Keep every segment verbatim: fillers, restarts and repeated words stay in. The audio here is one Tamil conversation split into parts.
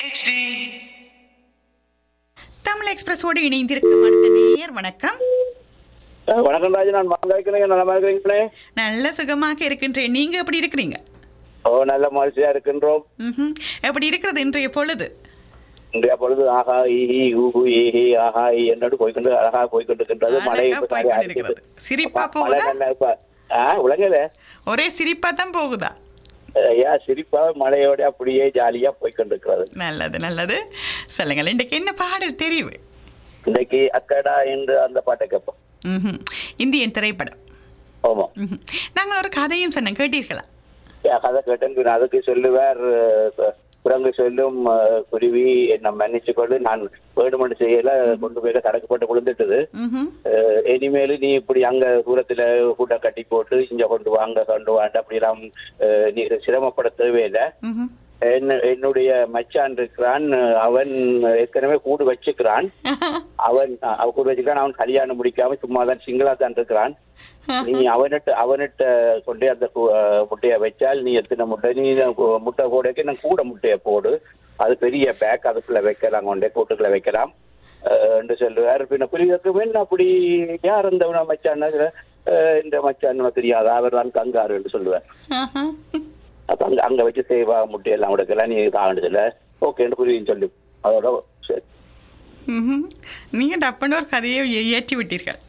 தமிழ் எக்ஸ்பிரஸோடு இணைந்திருக்கும் அடுத்த நேயர் வணக்கம். வணக்கம் ராஜு, நான் மாங்காய்க்கிறேன். நல்லா இருக்கிறீங்களே? நல்ல சுகமாக இருக்கின்றேன். நீங்க எப்படி இருக்கிறீங்க? ஓ, நல்ல மகிழ்ச்சியா இருக்கின்றோம். ம்ஹும். எப்படி இருக்கிறது இன்றைய பொழுது? இன்றைய பொழுது ஆஹா ஈஹி ஊஹு ஏஹி ஆஹா ஈ என்னோடு போய்கொண்டு அழகா போய்கொண்டிருக்கின்றது. மழை போய்கொண்டிருக்கிறது. சிரிப்பா போகுதா? உலகல ஒரே சிரிப்பா தான் போகுதா? ஐயா, சிரிப்பா மழையோட அப்படியே ஜாலியா போய்கொண்டிருக்கிறது. நல்லது நல்லது. சொல்லுங்கள், இன்றைக்கு என்ன பாடல் தெரிவு? இன்றைக்கு அக்கடா என்று அந்த பாட்டை கேட்போம். ம்ஹும். இந்தியன் திரைப்படம். ஆமா. நாங்கள் ஒரு கதையும் சொன்னோம், கேட்டீர்களா? கதை கேட்டேன். அதுக்கு சொல்லுவார், குரங்கு சொல்லும் குருவி என்ன மன்னிச்சு கொண்டு நான் வேணுமென்று செய்யல, கொண்டு போய் தடக்கு போட்டு விழுந்துட்டுது. இனிமேலு நீ இப்படி அங்க தூரத்துல கூட்ட கட்டி போட்டு இங்க கொண்டு வாங்க கொண்டு வாண்ட அப்படிலாம் நீ சிரமப்பட தேவையில்லை. என்னுடைய மச்சான் இருக்கிறான், அவன் ஏற்கனவே கூடு வச்சுக்கிறான். அவன் கூடு வச்சுக்கிறான். அவன் கல்யாணம் முடிக்காம சும்மாதான் சிங்களா தான் இருக்கிறான். நீ அவனிட்ட அவனிட்ட கொண்டே அந்த முட்டைய வச்சால் நீ எத்தனை முட்டை நீ முட்டை போடக்கு நான் கூட முட்டைய போடு, அது பெரிய பேக், அதுக்குள்ள வைக்கலாம், கொண்டே கூட்டுக்குள்ள வைக்கலாம் என்று சொல்லுவார். பின்ன புரியுது வேணும் அப்படி யார் அந்த மச்சான், இந்த மச்சான் தெரியாதா, அவர் தான் கங்காரு என்று சொல்லுவார். அப்ப அங்க அங்க வச்சு சேவா முட்டையெல்லாம் உடைக்கலாம், நீ தாண்டதில்ல ஓகேன்னு புரியுன்னு சொல்லி அதோட சரி. நீங்க டப்புன்னு ஒரு கதையை ஏற்றி விட்டீர்கள்.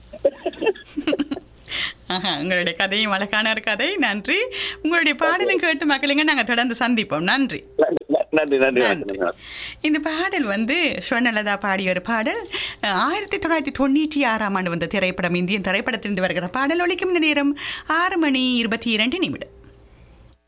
ஆஹா, உங்களுடைய கதையும் அழகான ஒரு கதை. நன்றி. உங்களுடைய பாடலும் கேட்டு மக்களுங்க நாங்கள் தொடர்ந்து சந்திப்போம். நன்றி. நன்றி நன்றி. இந்த பாடல் வந்து ஸ்வர்ணலதா பாடிய ஒரு பாடல். ஆயிரத்தி தொள்ளாயிரத்தி தொண்ணூற்றி ஆறாம் ஆண்டு வந்த திரைப்படம். இந்தியன் திரைப்படத்திலிருந்து வருகிற பாடல் ஒலிக்கும் இந்த நேரம் ஆறு மணி இருபத்தி இரண்டு நிமிடம்.